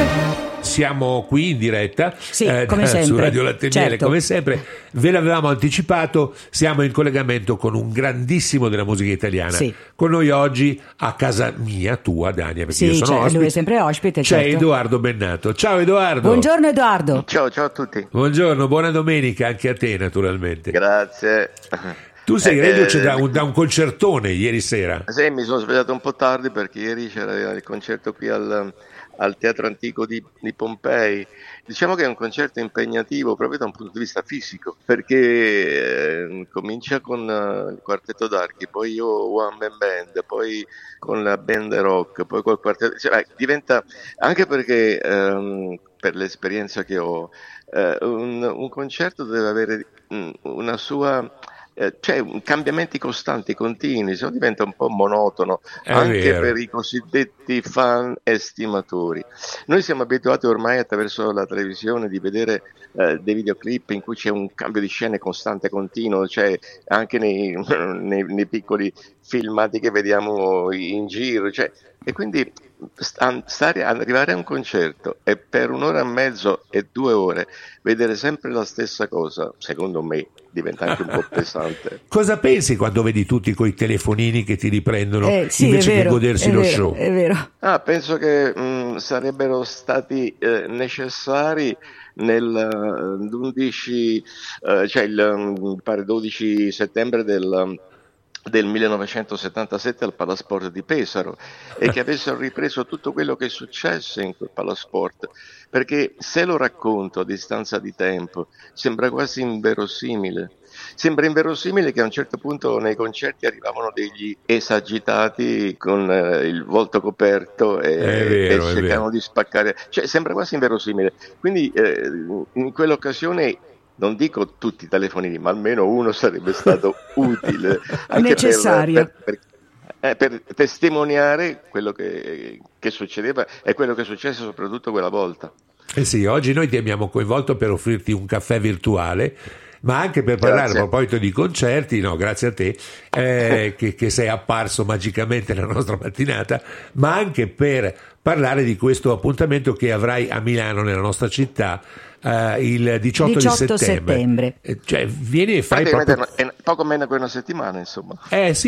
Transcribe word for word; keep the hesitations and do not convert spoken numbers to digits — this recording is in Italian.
Siamo qui in diretta Sì, eh, come sempre. su Radio Latte e Miele, Certo. come sempre. Ve l'avevamo anticipato, siamo in collegamento con un grandissimo della musica italiana. Sì. Con noi oggi a casa mia, tua Dania, perché Sì, io sono cioè, ospite. lui è sempre ospite, C'è certo. Edoardo Bennato. Ciao Edoardo. Buongiorno Edoardo. Ciao, ciao a tutti. Buongiorno, buona domenica anche a te naturalmente. Grazie. Tu sei Eh, reduce eh, da, un, da un concertone ieri sera. Sì, mi sono svegliato un po' tardi perché ieri c'era il concerto qui al, al Teatro Antico di, di Pompei. Diciamo che è un concerto impegnativo proprio da un punto di vista fisico, perché eh, comincia con uh, il quartetto d'archi, poi io one man band, poi con la band rock, poi col quartetto, cioè, diventa, anche perché um, per l'esperienza che ho, uh, un, un concerto deve avere um, una sua... Eh, c'è un cambiamenti costanti, continui, se no diventa un po' monotono È anche vero. per i cosiddetti fan estimatori. Noi siamo abituati ormai attraverso la televisione di vedere eh, dei videoclip in cui c'è un cambio di scene costante, continuo, cioè anche nei, nei, nei piccoli filmati che vediamo in giro, cioè, e quindi stare, arrivare a un concerto e per un'ora e mezzo e due ore vedere sempre la stessa cosa, secondo me diventa anche un po' pesante. Cosa pensi quando vedi tutti quei telefonini che ti riprendono Eh, sì, invece è vero, che godersi è lo vero, show? È vero. Ah, penso che mh, sarebbero stati eh, necessari nell'undici, eh, cioè il mh, pare dodici settembre del, del millenovecentosettantasette al Palasport di Pesaro e che avessero ripreso tutto quello che successe in quel Palasport, perché se lo racconto a distanza di tempo sembra quasi inverosimile. Sembra inverosimile che a un certo punto nei concerti arrivavano degli esagitati con eh, il volto coperto e, È vero, e è cercavano vero. di spaccare, cioè sembra quasi inverosimile. Quindi eh, in quell'occasione non dico tutti i telefonini, ma almeno uno sarebbe stato utile anche Necessario. per, per, per, eh, per testimoniare quello che, che succedeva e quello che è successo soprattutto quella volta. Eh sì, oggi noi ti abbiamo coinvolto per offrirti un caffè virtuale, ma anche per parlare Grazie. a proposito di concerti, no, grazie a te, eh, che, che sei apparso magicamente nella nostra mattinata, ma anche per parlare di questo appuntamento che avrai a Milano, nella nostra città, eh, il diciotto, diciotto di settembre. settembre. Eh, cioè, vieni e fai Praticamente proprio... è poco meno che una settimana, insomma. Eh sì,